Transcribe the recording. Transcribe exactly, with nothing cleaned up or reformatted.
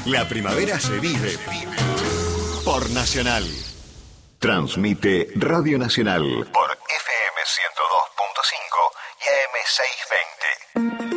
La primavera se vive por Nacional. Transmite Radio Nacional por F M ciento dos punto cinco y A M seiscientos veinte.